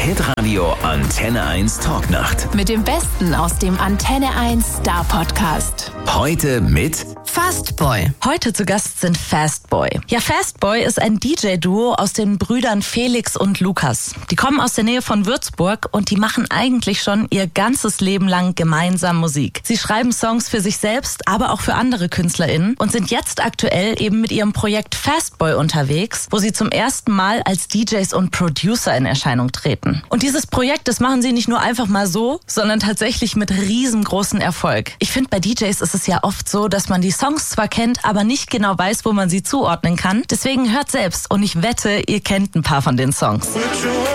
Hitradio Antenne 1 Talknacht. Mit dem Besten aus dem Antenne 1 Star Podcast. Heute mit Fastboy. Heute zu Gast sind Fastboy. Ja, Fastboy ist ein DJ-Duo aus den Brüdern Felix und Lukas. Die kommen aus der Nähe von Würzburg und die machen eigentlich schon ihr ganzes Leben lang gemeinsam Musik. Sie schreiben Songs für sich selbst, aber auch für andere KünstlerInnen und sind jetzt aktuell eben mit ihrem Projekt Fastboy unterwegs, wo sie zum ersten Mal als DJs und Producer in Erscheinung treten. Und dieses Projekt, das machen sie nicht nur einfach mal so, sondern tatsächlich mit riesengroßen Erfolg. Ich finde, bei DJs ist es ja oft so, dass man die Songs zwar kennt, aber nicht genau weiß, wo man sie zuordnen kann. Deswegen hört selbst und ich wette, ihr kennt ein paar von den Songs.